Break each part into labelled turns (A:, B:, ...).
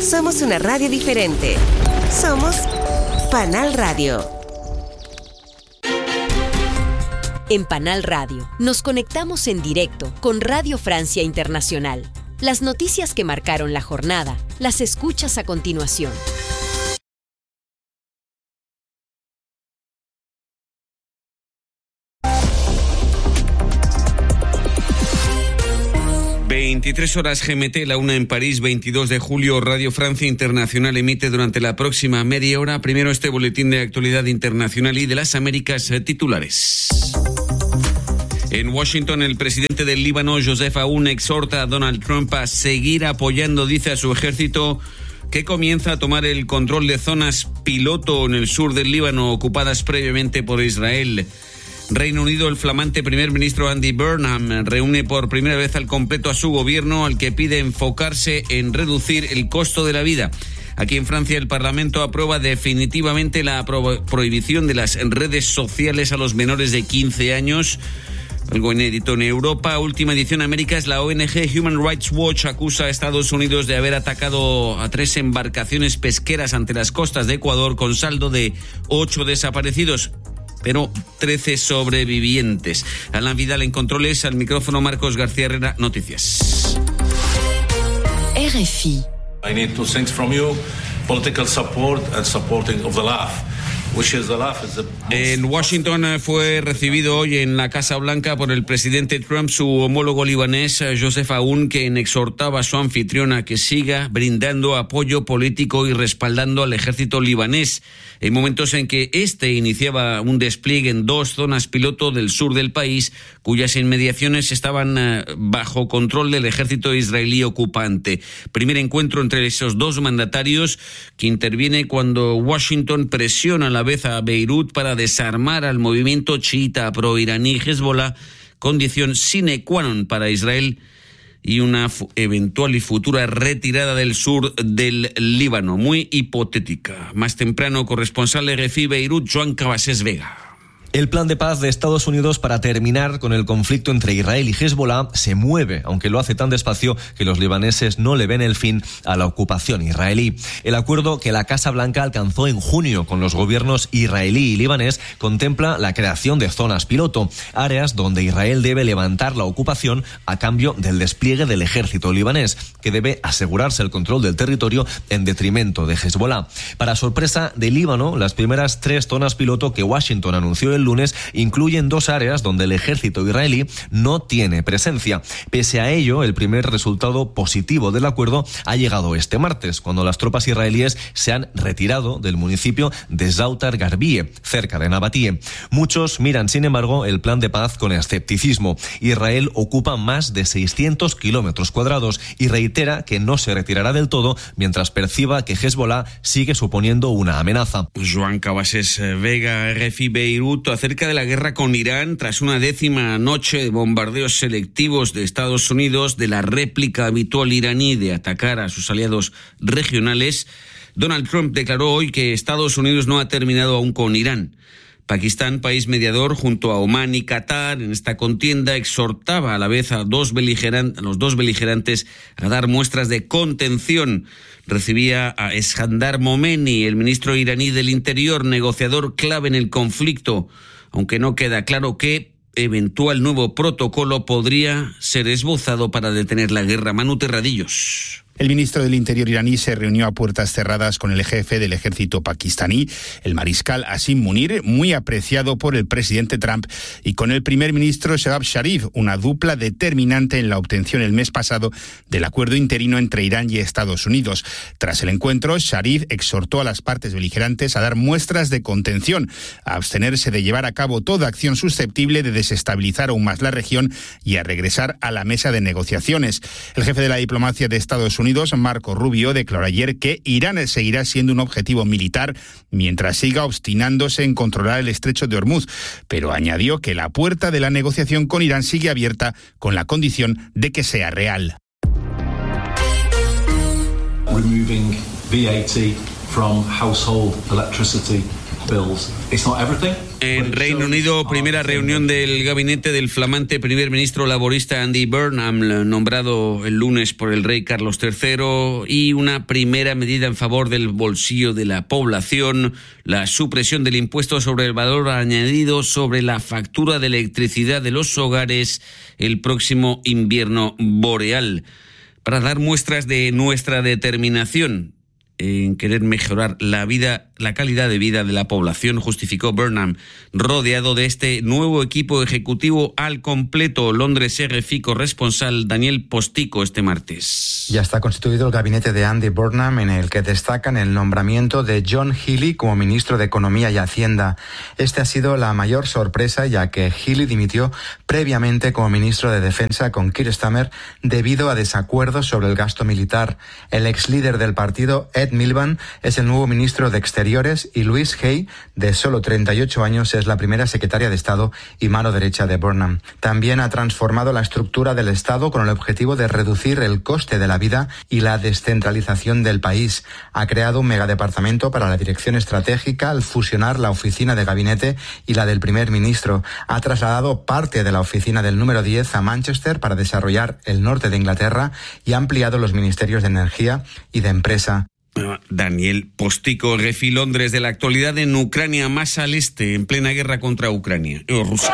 A: Somos una radio diferente. Somos Panal Radio.
B: En Panal Radio nos conectamos en directo con Radio Francia Internacional. Las noticias que marcaron la jornada las escuchas a continuación.
C: ...23 GMT, la 1 en París, 22 de julio, Radio Francia Internacional emite durante la próxima media hora, primero este boletín de actualidad internacional y de las Américas titulares. En Washington, el presidente del Líbano, Joseph Aoun, exhorta a Donald Trump a seguir apoyando, dice, a su ejército, que comienza a tomar el control de zonas piloto en el sur del Líbano ocupadas previamente por Israel. Reino Unido, el flamante primer ministro Andy Burnham reúne por primera vez al completo a su gobierno, al que pide enfocarse en reducir el costo de la vida. Aquí en Francia, el Parlamento aprueba definitivamente la prohibición de las redes sociales a los menores de 15 años. Algo inédito en Europa. Última edición Américas, la ONG Human Rights Watch acusa a Estados Unidos de haber atacado a 3 embarcaciones pesqueras ante las costas de Ecuador con saldo de 8 desaparecidos. Pero 13 sobrevivientes. Alan Vidal en controles, al micrófono Marcos García Herrera, Noticias.
B: RFI.
D: I need 2 things from you: political support and supporting of the laugh.
C: En Washington fue recibido hoy en la Casa Blanca por el presidente Trump su homólogo libanés Joseph Aoun, quien exhortaba a su anfitriona a que siga brindando apoyo político y respaldando al ejército libanés en momentos en que este iniciaba un despliegue en 2 zonas piloto del sur del país, cuyas inmediaciones estaban bajo control del ejército israelí ocupante. Primer encuentro entre esos 2 mandatarios, que interviene cuando Washington presiona a la vez a Beirut para desarmar al movimiento chiita pro-iraní Hezbollah, condición sine qua non para Israel y una eventual y futura retirada del sur del Líbano, muy hipotética. Más temprano, corresponsal RFI Beirut, Joan Cabasés Vega.
E: El plan de paz de Estados Unidos para terminar con el conflicto entre Israel y Hezbollah se mueve, aunque lo hace tan despacio que los libaneses no le ven el fin a la ocupación israelí. El acuerdo que la Casa Blanca alcanzó en junio con los gobiernos israelí y libanés contempla la creación de zonas piloto, áreas donde Israel debe levantar la ocupación a cambio del despliegue del ejército libanés, que debe asegurarse el control del territorio en detrimento de Hezbollah. Para sorpresa del Líbano, las primeras 3 zonas piloto que Washington anunció el lunes incluyen 2 áreas donde el ejército israelí no tiene presencia. Pese a ello, el primer resultado positivo del acuerdo ha llegado este martes, cuando las tropas israelíes se han retirado del municipio de Zautar Garbie, cerca de Nabatie. Muchos miran, sin embargo, el plan de paz con escepticismo. Israel ocupa más de 600 kilómetros cuadrados y reitera que no se retirará del todo mientras perciba que Hezbollah sigue suponiendo una amenaza.
C: Joan Cabasés Vega, RFI Beirut. Acerca de la guerra con Irán, tras una 10ª noche de bombardeos selectivos de Estados Unidos, de la réplica habitual iraní de atacar a sus aliados regionales, Donald Trump declaró hoy que Estados Unidos no ha terminado aún con Irán. Pakistán, país mediador junto a Omán y Qatar en esta contienda, exhortaba a la vez a los dos beligerantes a dar muestras de contención. Recibía a Eskandar Momeni, el ministro iraní del Interior, negociador clave en el conflicto, aunque no queda claro qué eventual nuevo protocolo podría ser esbozado para detener la guerra. Manu Terradillos.
F: El ministro del Interior iraní se reunió a puertas cerradas con el jefe del ejército pakistaní, el mariscal Asim Munir, muy apreciado por el presidente Trump, y con el primer ministro Shehbaz Sharif, una dupla determinante en la obtención el mes pasado del acuerdo interino entre Irán y Estados Unidos. Tras el encuentro, Sharif exhortó a las partes beligerantes a dar muestras de contención, a abstenerse de llevar a cabo toda acción susceptible de desestabilizar aún más la región y a regresar a la mesa de negociaciones. El jefe de la diplomacia de Estados Unidos, Marco Rubio, declaró ayer que Irán seguirá siendo un objetivo militar mientras siga obstinándose en controlar el estrecho de Hormuz, pero añadió que la puerta de la negociación con Irán sigue abierta con la condición de que sea real.
D: Removing VAT from household electricity
C: En Reino Unido, primera reunión del gabinete del flamante primer ministro laborista Andy Burnham, nombrado el lunes por el rey Carlos III, y una primera medida en favor del bolsillo de la población, la supresión del impuesto sobre el valor añadido sobre la factura de electricidad de los hogares el próximo invierno boreal, para dar muestras de nuestra determinación en querer mejorar la calidad de vida de la población, justificó Burnham, rodeado de este nuevo equipo ejecutivo al completo. Londres RFI corresponsal Daniel Postico este martes.
G: Ya está constituido el gabinete de Andy Burnham, en el que destacan el nombramiento de John Healey como ministro de Economía y Hacienda. Este ha sido la mayor sorpresa, ya que Healey dimitió previamente como ministro de Defensa con Keir Starmer debido a desacuerdos sobre el gasto militar. El ex líder del partido, Ed Miliband, es el nuevo ministro de Exteriores y Louise Hay, de solo 38 años, es la primera secretaria de Estado y mano derecha de Burnham. También ha transformado la estructura del Estado con el objetivo de reducir el coste de la vida y la descentralización del país. Ha creado un megadepartamento para la dirección estratégica al fusionar la oficina de gabinete y la del primer ministro. Ha trasladado parte de la oficina del número 10 a Manchester para desarrollar el norte de Inglaterra y ha ampliado los ministerios de energía y de empresa.
C: Daniel Postico, RFI Londres, de la actualidad en Ucrania, más al este, en plena guerra contra Ucrania. Rusia.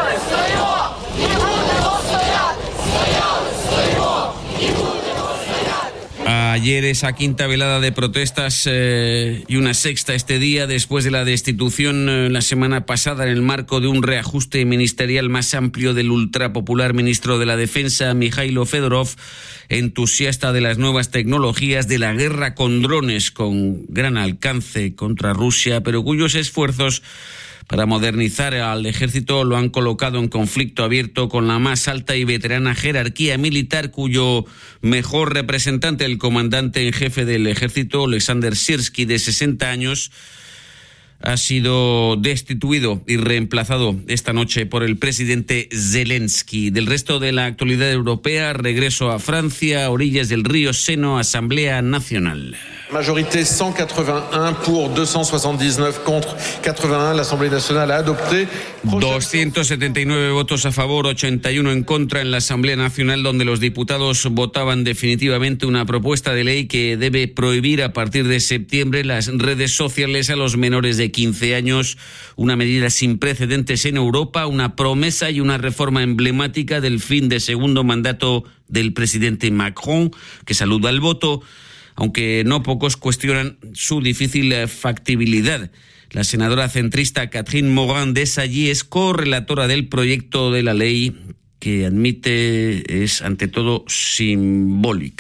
C: Ayer esa quinta velada de protestas y una sexta este día, después de la destitución la semana pasada en el marco de un reajuste ministerial más amplio del ultrapopular ministro de la Defensa, Mikhailo Fedorov, entusiasta de las nuevas tecnologías, de la guerra con drones con gran alcance contra Rusia, pero cuyos esfuerzos para modernizar al ejército lo han colocado en conflicto abierto con la más alta y veterana jerarquía militar, cuyo mejor representante, el comandante en jefe del ejército, Alexander Syrskyi, de 60 años, ha sido destituido y reemplazado esta noche por el presidente Zelensky. Del resto de la actualidad europea, regreso a Francia, orillas del río Seno, Asamblea Nacional.
H: Majorité 181 pour 279 contre 81. L'Assemblée nationale a adopté
C: 279 votos a favor, 81 en contra en la Asamblea Nacional, donde los diputados votaban definitivamente una propuesta de ley que debe prohibir a partir de septiembre las redes sociales a los menores de 15 años, una medida sin precedentes en Europa, una promesa y una reforma emblemática del fin de segundo mandato del presidente Macron, que saluda el voto, aunque no pocos cuestionan su difícil factibilidad. La senadora centrista Catherine Morin-Desailly es correlatora del proyecto de la ley, que admite es ante todo simbólica.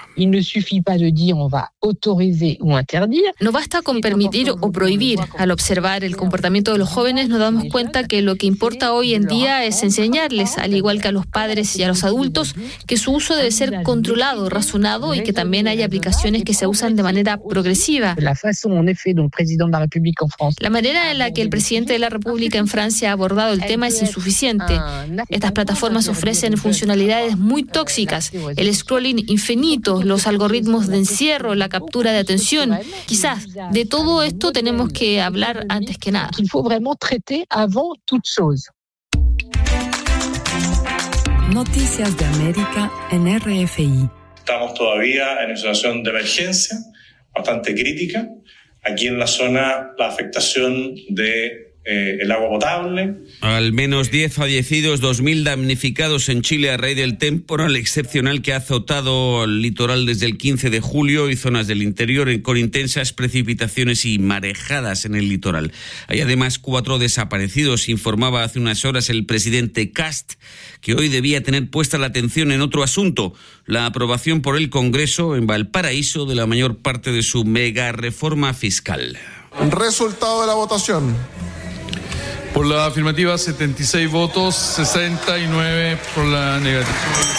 I: No basta con permitir o prohibir. Al observar el comportamiento de los jóvenes nos damos cuenta que lo que importa hoy en día es enseñarles, al igual que a los padres y a los adultos, que su uso debe ser controlado, razonado y que también hay aplicaciones que se usan de manera progresiva. La manera en la que el presidente de la República en Francia ha abordado el tema es insuficiente. Estas plataformas ofrecen funcionalidades muy tóxicas, el scrolling infinito, los algoritmos de encierro, la captura de atención. Quizás de todo esto tenemos que hablar antes que nada.
J: Noticias de América en RFI.
D: Estamos todavía en una situación de emergencia bastante crítica. Aquí en la zona, la afectación de el agua potable.
C: Al menos 10 fallecidos, 2.000 damnificados en Chile a raíz del temporal excepcional que ha azotado el litoral desde el 15 de julio y zonas del interior con intensas precipitaciones y marejadas en el litoral. Hay además 4 desaparecidos, informaba hace unas horas el presidente Kast, que hoy debía tener puesta la atención en otro asunto, la aprobación por el Congreso en Valparaíso de la mayor parte de su mega reforma fiscal.
K: Resultado de la votación.
L: Por la afirmativa, 76 votos, 69 por la negativa.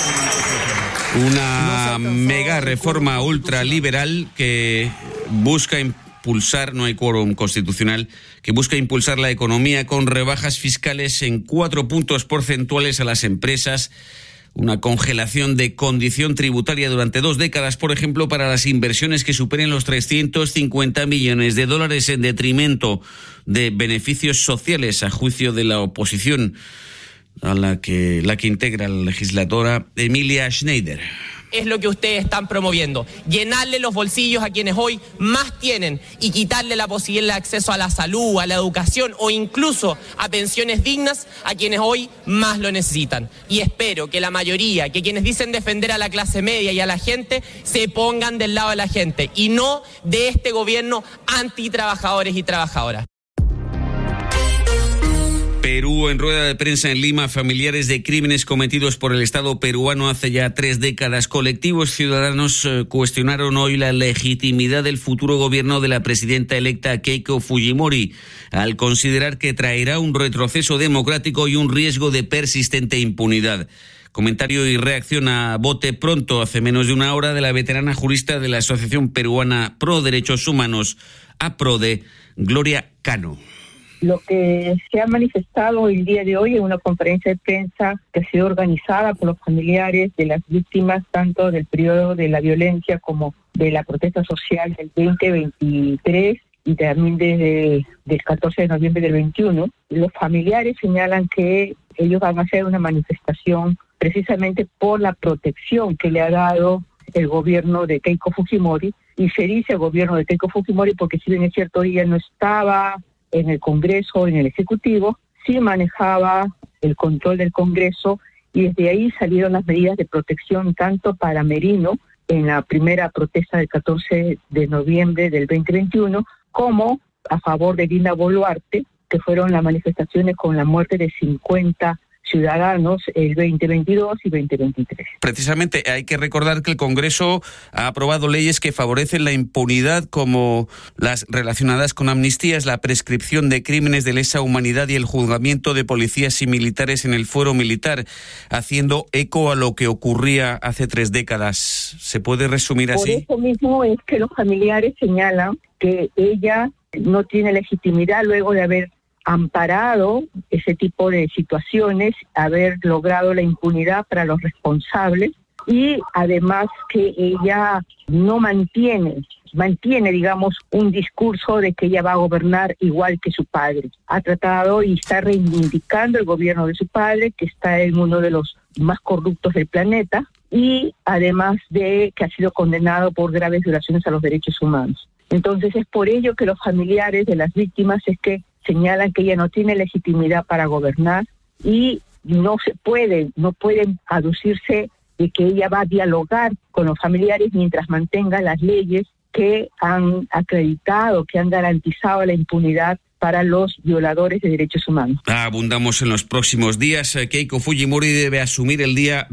C: Una mega reforma ultraliberal que busca impulsar, no hay quórum constitucional, que busca impulsar la economía con rebajas fiscales en 4 puntos porcentuales a las empresas, una congelación de condición tributaria durante 2 décadas, por ejemplo, para las inversiones que superen los 350 millones de dólares en detrimento de beneficios sociales, a juicio de la oposición, a la que integra la legisladora Emilia Schneider.
M: Es lo que ustedes están promoviendo, llenarle los bolsillos a quienes hoy más tienen y quitarle la posibilidad de acceso a la salud, a la educación o incluso a pensiones dignas a quienes hoy más lo necesitan. Y espero que la mayoría, que quienes dicen defender a la clase media y a la gente, se pongan del lado de la gente y no de este gobierno antitrabajadores y trabajadoras.
C: Perú, en rueda de prensa en Lima, familiares de crímenes cometidos por el Estado peruano hace ya 3 décadas. Colectivos ciudadanos cuestionaron hoy la legitimidad del futuro gobierno de la presidenta electa Keiko Fujimori, al considerar que traerá un retroceso democrático y un riesgo de persistente impunidad. Comentario y reacción a bote pronto, hace menos de una hora, de la veterana jurista de la Asociación Peruana Pro Derechos Humanos, APRODE, Gloria Cano.
N: Lo que se ha manifestado el día de hoy en una conferencia de prensa que ha sido organizada por los familiares de las víctimas tanto del periodo de la violencia como de la protesta social del 2023 y también desde el 14 de noviembre del 21. Los familiares señalan que ellos van a hacer una manifestación precisamente por la protección que le ha dado el gobierno de Keiko Fujimori, y se dice el gobierno de Keiko Fujimori porque si bien es cierto ella no estaba en el Congreso, en el Ejecutivo, sí manejaba el control del Congreso y desde ahí salieron las medidas de protección tanto para Merino en la primera protesta del 14 de noviembre del 2021 como a favor de Dina Boluarte, que fueron las manifestaciones con la muerte de 50 ciudadanos el 2022 y 2023.
C: Precisamente hay que recordar que el Congreso ha aprobado leyes que favorecen la impunidad, como las relacionadas con amnistías, la prescripción de crímenes de lesa humanidad y el juzgamiento de policías y militares en el fuero militar, haciendo eco a lo que ocurría hace 3 décadas. ¿Se puede resumir así?
N: Por eso mismo es que los familiares señalan que ella no tiene legitimidad luego de haber amparado ese tipo de situaciones, haber logrado la impunidad para los responsables y además que ella no mantiene, digamos, un discurso de que ella va a gobernar igual que su padre. Ha tratado y está reivindicando el gobierno de su padre, que está en uno de los más corruptos del planeta y además de que ha sido condenado por graves violaciones a los derechos humanos. Entonces es por ello que los familiares de las víctimas señalan que ella no tiene legitimidad para gobernar y no pueden aducirse de que ella va a dialogar con los familiares mientras mantenga las leyes que han acreditado, que han garantizado la impunidad para los violadores de derechos humanos.
C: Abundamos en los próximos días. Keiko Fujimori debe asumir el día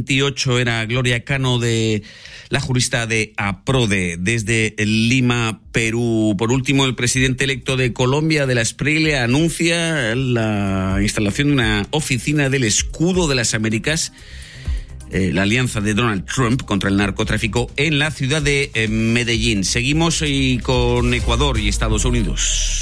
C: 28. Era Gloria Cano, de la jurista de APRODE, desde Lima, Perú. Por último, el presidente electo de Colombia, de la Esprilia, anuncia la instalación de una oficina del escudo de las Américas, la alianza de Donald Trump contra el narcotráfico, en la ciudad de Medellín. Seguimos con Ecuador y Estados Unidos.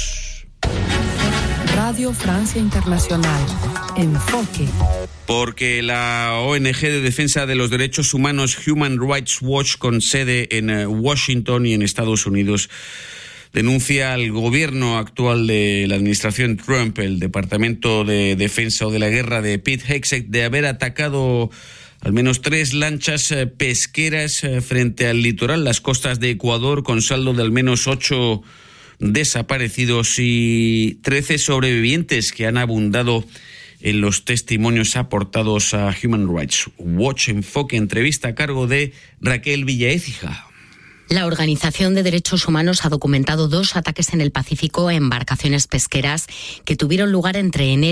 J: Radio Francia Internacional. Enfoque.
C: Porque la ONG de defensa de los derechos humanos Human Rights Watch, con sede en Washington y en Estados Unidos, denuncia al gobierno actual de la administración Trump, el Departamento de Defensa o de la Guerra de Pete Hegseth, de haber atacado al menos 3 lanchas pesqueras frente al litoral, las costas de Ecuador, con saldo de al menos 8 desaparecidos y 13 sobrevivientes que han abundado en los testimonios aportados a Human Rights Watch. Enfoque, entrevista a cargo de Raquel Villaécija.
O: La Organización de Derechos Humanos ha documentado 2 ataques en el Pacífico a embarcaciones pesqueras que tuvieron lugar entre enero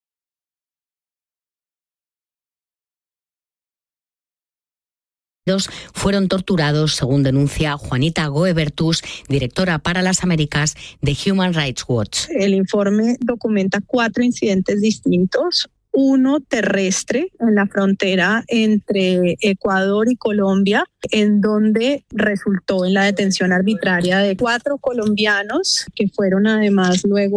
O: fueron torturados, según denuncia Juanita Goebertus, directora para las Américas de Human Rights Watch.
P: El informe documenta 4 incidentes distintos. Uno terrestre en la frontera entre Ecuador y Colombia, en donde resultó en la detención arbitraria de 4 colombianos que fueron además luego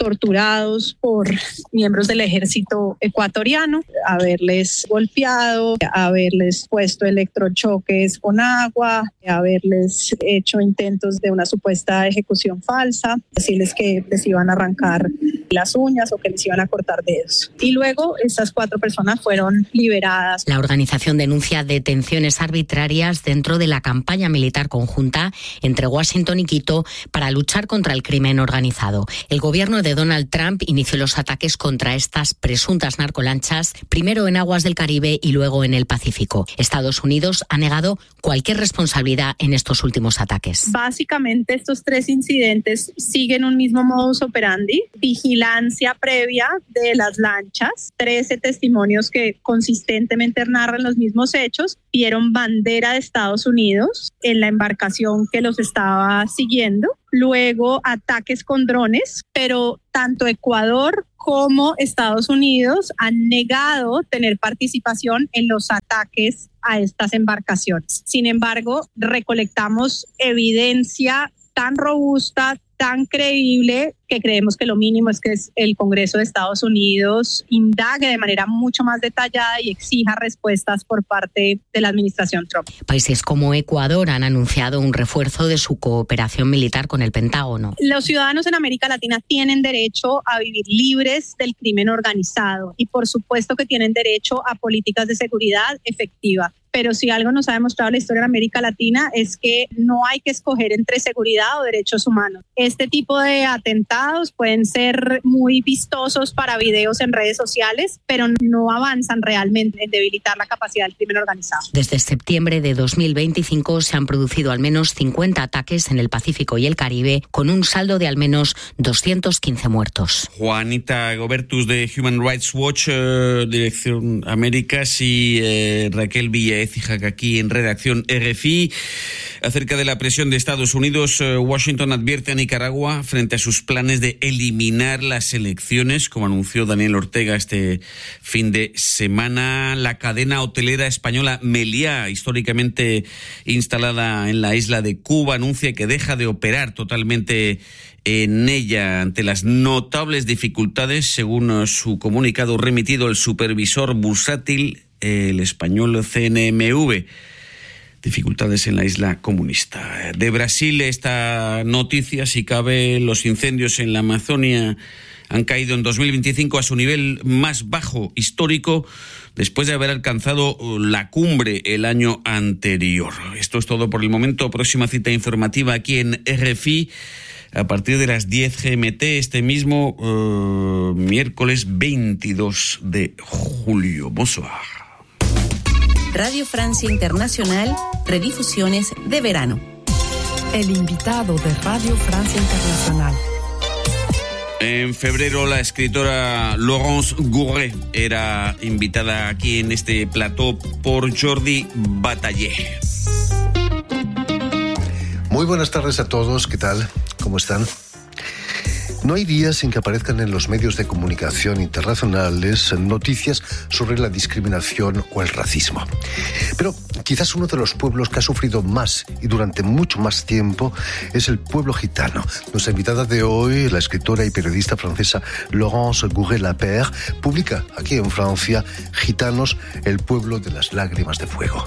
P: torturados por miembros del ejército ecuatoriano, haberles golpeado, haberles puesto electrochoques con agua, haberles hecho intentos de una supuesta ejecución falsa, decirles que les iban a arrancar las uñas o que les iban a cortar dedos. Y luego estas 4 personas fueron liberadas.
O: La organización denuncia detenciones arbitrarias dentro de la campaña militar conjunta entre Washington y Quito para luchar contra el crimen organizado. El gobierno de Donald Trump inició los ataques contra estas presuntas narcolanchas, primero en aguas del Caribe y luego en el Pacífico. Estados Unidos ha negado cualquier responsabilidad en estos últimos ataques.
P: Básicamente estos 3 incidentes siguen un mismo modus operandi, vigilancia previa de las lanchas, 13 testimonios que consistentemente narran los mismos hechos, vieron bandera de Estados Unidos en la embarcación que los estaba siguiendo, luego ataques con drones, pero tanto Ecuador como Estados Unidos han negado tener participación en los ataques a estas embarcaciones. Sin embargo, recolectamos evidencia tan robusta, tan creíble, que creemos que lo mínimo es que el Congreso de Estados Unidos indague de manera mucho más detallada y exija respuestas por parte de la administración Trump.
O: Países como Ecuador han anunciado un refuerzo de su cooperación militar con el Pentágono.
P: Los ciudadanos en América Latina tienen derecho a vivir libres del crimen organizado y por supuesto que tienen derecho a políticas de seguridad efectivas. Pero si algo nos ha demostrado la historia en América Latina es que no hay que escoger entre seguridad o derechos humanos. Este tipo de atentados pueden ser muy vistosos para videos en redes sociales, pero no avanzan realmente en debilitar la capacidad del crimen organizado.
O: Desde septiembre de 2025 se han producido al menos 50 ataques en el Pacífico y el Caribe, con un saldo de al menos 215 muertos.
C: Juanita Gobertus de Human Rights Watch, Dirección Américas, y Raquel Villa aquí en redacción RFI. Acerca de la presión de Estados Unidos, Washington advierte a Nicaragua frente a sus planes de eliminar las elecciones, como anunció Daniel Ortega este fin de semana. La cadena hotelera española Meliá, históricamente instalada en la isla de Cuba, anuncia que deja de operar totalmente en ella ante las notables dificultades, según su comunicado remitido el supervisor bursátil, el español CNMV. Dificultades en la isla comunista. De Brasil, esta noticia, si cabe, los incendios en la Amazonia han caído en 2025 a su nivel más bajo histórico después de haber alcanzado la cumbre el año anterior. Esto es todo por el momento. Próxima cita informativa aquí en RFI a partir de las 10 GMT este mismo miércoles 22 de julio. Bonsoir.
A: Radio Francia Internacional, redifusiones de verano.
J: El invitado de Radio Francia Internacional.
C: En febrero la escritora Laurence Gourret era invitada aquí en este plató por Jordi Bataller.
Q: Muy buenas tardes a todos, ¿qué tal? ¿Cómo están? No hay días sin que aparezcan en los medios de comunicación internacionales noticias sobre la discriminación o el racismo. Pero quizás uno de los pueblos que ha sufrido más y durante mucho más tiempo es el pueblo gitano. Nuestra invitada de hoy, la escritora y periodista francesa Laurence Gourret-Lapeyre, publica aquí en Francia Gitanos, el pueblo de las lágrimas de fuego.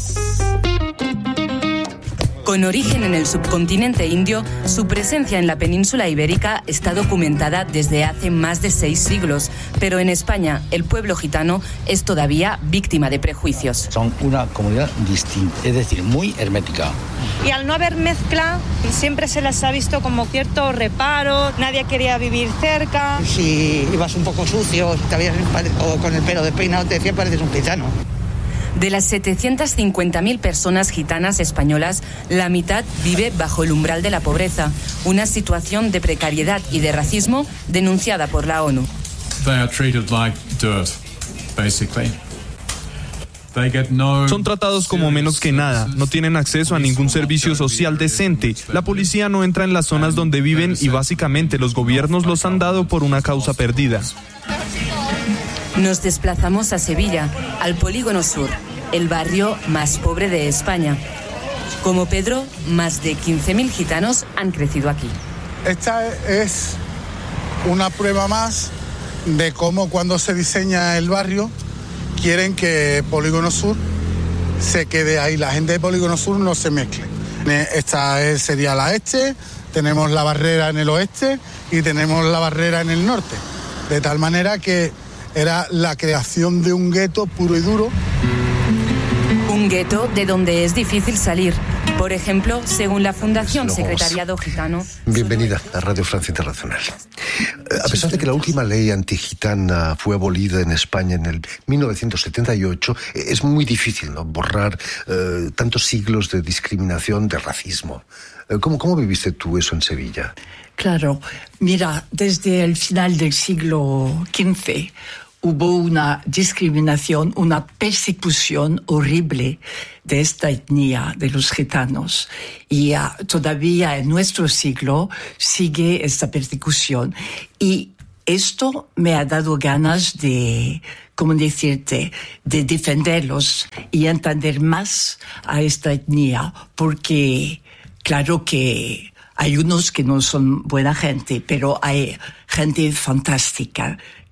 R: Con origen en el subcontinente indio, su presencia en la península ibérica está documentada desde hace más de 6 siglos, pero en España el pueblo gitano es todavía víctima de prejuicios.
S: Son una comunidad distinta, es decir, muy hermética.
T: Y al no haber mezcla, siempre se las ha visto como cierto reparo, nadie quería vivir cerca.
U: Si ibas un poco sucio o con el pelo despeinado, te decía pareces un gitano.
R: De las 750.000 personas gitanas españolas, la mitad vive bajo el umbral de la pobreza, una situación de precariedad y de racismo denunciada por la ONU.
V: They are treated like dirt, basically.
W: Son tratados como menos que nada, no tienen acceso a ningún servicio social decente, la policía no entra en las zonas donde viven y básicamente los gobiernos los han dado por una causa perdida.
R: Nos desplazamos a Sevilla, al Polígono Sur, el barrio más pobre de España. Como Pedro, más de 15.000 gitanos han crecido aquí.
X: Esta es
K: una prueba más de cómo cuando se diseña el barrio quieren que Polígono Sur se quede ahí, la gente de Polígono Sur no se mezcle. Esta sería la este, tenemos la barrera en el oeste y tenemos la barrera en el norte, de tal manera que era la creación de un gueto puro y duro.
R: Un gueto de donde es difícil salir. Por ejemplo, según la Fundación Secretariado Gitano...
Q: Bienvenida a Radio Francia Internacional. A pesar de que la última ley antigitana fue abolida en España en el 1978, es muy difícil, ¿no?, borrar tantos siglos de discriminación, de racismo. ¿Cómo viviste tú eso en Sevilla?
B: Claro, mira, desde el final del siglo XV hubo una discriminación, una persecución horrible de esta etnia, de los gitanos. Y todavía en nuestro siglo sigue esta persecución. Y esto me ha dado ganas de, ¿cómo decirte?, de defenderlos y entender más a esta etnia, porque claro que hay unos que no son buena gente, pero hay gente fantástica